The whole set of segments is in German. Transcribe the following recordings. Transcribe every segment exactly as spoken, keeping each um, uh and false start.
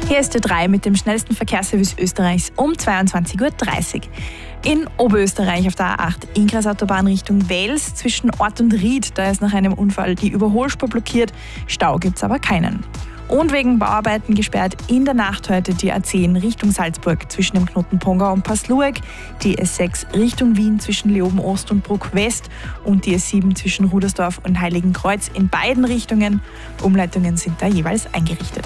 Hier ist Ö drei mit dem schnellsten Verkehrsservice Österreichs um zweiundzwanzig Uhr dreißig. In Oberösterreich auf der A acht Ingrassautobahn Richtung Wels zwischen Ort und Ried, da ist nach einem Unfall die Überholspur blockiert. Stau gibt's aber keinen. Und wegen Bauarbeiten gesperrt in der Nacht heute die A zehn Richtung Salzburg zwischen dem Knoten Pongau und Passlueck, die S sechs Richtung Wien zwischen Leoben Ost und Bruck West und die S sieben zwischen Rudersdorf und Heiligenkreuz in beiden Richtungen. Umleitungen sind da jeweils eingerichtet.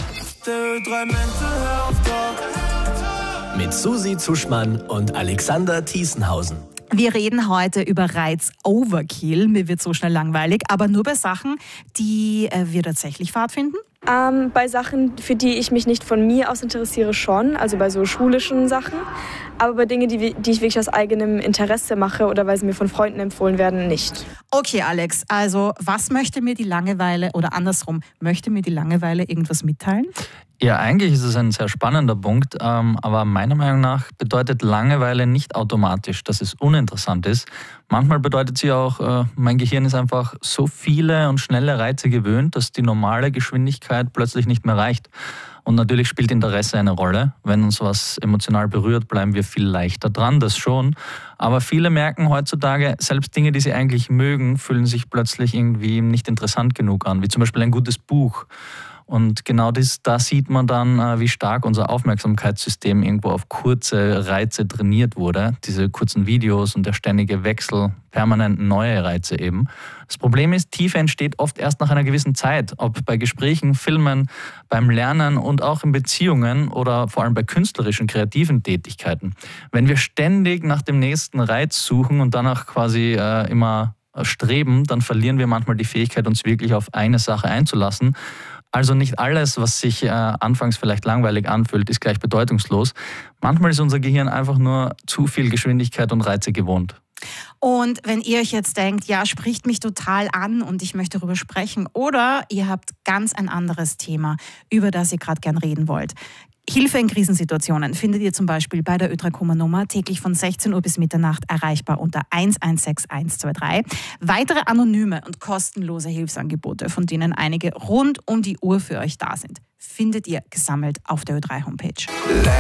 Mit Susi Zuschmann und Alexander Thiesenhausen. Wir reden heute über Reiz-Overkill. Mir wird so schnell langweilig, aber nur bei Sachen, die äh, wir tatsächlich Fahrt finden. Ähm, bei Sachen, für die ich mich nicht von mir aus interessiere, schon. Also bei so schulischen Sachen. Aber bei Dingen, die, die ich wirklich aus eigenem Interesse mache oder weil sie mir von Freunden empfohlen werden, nicht. Okay, Alex, also was möchte mir die Langeweile oder andersrum, möchte mir die Langeweile irgendwas mitteilen? Ja, eigentlich ist es ein sehr spannender Punkt, ähm, aber meiner Meinung nach bedeutet Langeweile nicht automatisch, dass es uninteressant ist. Manchmal bedeutet sie auch, äh, mein Gehirn ist einfach so viele und schnelle Reize gewöhnt, dass die normale Geschwindigkeit plötzlich nicht mehr reicht. Und natürlich spielt Interesse eine Rolle. Wenn uns was emotional berührt, bleiben wir viel leichter dran, das schon. Aber viele merken heutzutage, selbst Dinge, die sie eigentlich mögen, fühlen sich plötzlich irgendwie nicht interessant genug an, wie zum Beispiel ein gutes Buch. Und genau das, da sieht man dann, wie stark unser Aufmerksamkeitssystem irgendwo auf kurze Reize trainiert wurde. Diese kurzen Videos und der ständige Wechsel, permanent neue Reize eben. Das Problem ist, Tiefe entsteht oft erst nach einer gewissen Zeit. Ob bei Gesprächen, Filmen, beim Lernen und auch in Beziehungen oder vor allem bei künstlerischen, kreativen Tätigkeiten. Wenn wir ständig nach dem nächsten Reiz suchen und danach quasi äh, immer streben, dann verlieren wir manchmal die Fähigkeit, uns wirklich auf eine Sache einzulassen. Also nicht alles, was sich äh, anfangs vielleicht langweilig anfühlt, ist gleich bedeutungslos. Manchmal ist unser Gehirn einfach nur zu viel Geschwindigkeit und Reize gewohnt. Und wenn ihr euch jetzt denkt, ja, spricht mich total an und ich möchte darüber sprechen, oder ihr habt ganz ein anderes Thema, über das ihr gerade gern reden wollt. Hilfe in Krisensituationen findet ihr zum Beispiel bei der Ö drei Nummer täglich von sechzehn Uhr bis Mitternacht erreichbar unter eins eins sechs eins zwei drei. Weitere anonyme und kostenlose Hilfsangebote, von denen einige rund um die Uhr für euch da sind, findet ihr gesammelt auf der Ö drei Homepage.